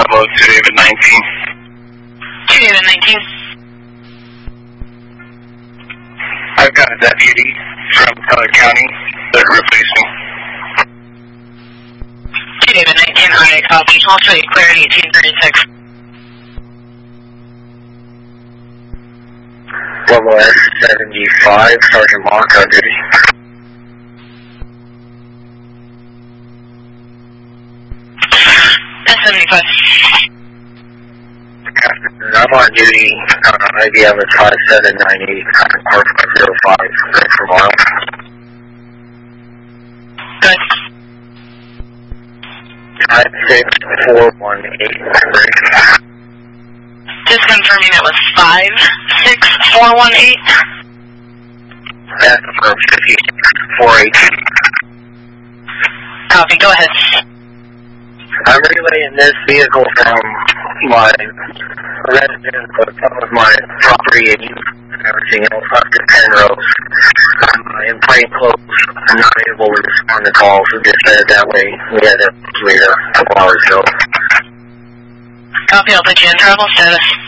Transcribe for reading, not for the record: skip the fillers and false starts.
Bravo to David 19. To David 19. I've got a deputy from Teller County that replaced me. To David 19, I copy. Also clear 1836. Level S75, Sergeant Mock on duty. S75. I'm on duty. IBM is 5798, R505, right for mile. Good. Time 64183. Just confirming it was 56418. That's from 5418. Copy, go ahead. I'm relaying this vehicle from my residence, but some of my property and everything else up to Penrose. I'm in plain clothes. I'm not able to respond to calls, so just said it that way. We had that later a couple hours ago. Copy, I'll put you in travel status.